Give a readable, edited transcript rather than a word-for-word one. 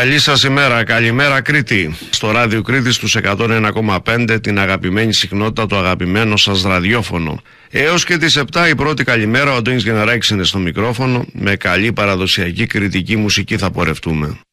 Καλή σας ημέρα, καλημέρα Κρήτη. Στο ράδιο Κρήτης τους 101,5, την αγαπημένη συχνότητα, το αγαπημένο σας ραδιόφωνο. Έως και τις 7 η πρώτη καλημέρα, ο Αντώνης Γενναράκης είναι στο μικρόφωνο. Με καλή παραδοσιακή κρητική μουσική θα πορευτούμε.